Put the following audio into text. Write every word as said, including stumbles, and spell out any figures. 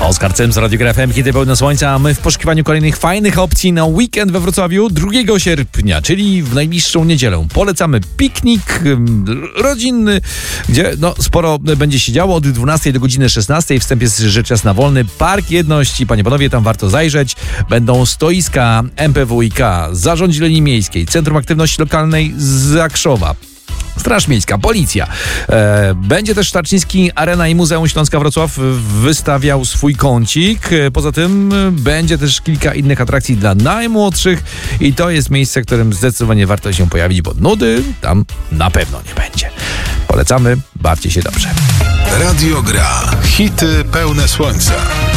Oskar Cym z Radio Gra F M, hity pełne słońca, a my w poszukiwaniu kolejnych fajnych opcji na weekend we Wrocławiu drugiego sierpnia, czyli w najbliższą niedzielę. Polecamy piknik rodzinny, gdzie no, sporo będzie się działo od dwunastej do godziny szesnastej. Wstęp jest rzecz jasna wolny. Park Jedności, panie panowie, tam warto zajrzeć. Będą stoiska M P W i K, Zarząd Zieleni Miejskiej, Centrum Aktywności Lokalnej z Zakrzowa, Straż Miejska, Policja. E, będzie też Tarczyński Arena i Muzeum Śląska Wrocław wystawiał swój kącik. E, poza tym będzie też kilka innych atrakcji dla najmłodszych i to jest miejsce, w którym zdecydowanie warto się pojawić, bo nudy tam na pewno nie będzie. Polecamy, bawcie się dobrze. Radio Gra. Hity pełne słońca.